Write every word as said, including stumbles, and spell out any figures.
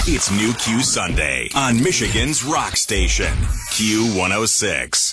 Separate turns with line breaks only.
It's New Q Sunday on Michigan's Rock Station, Q one oh six.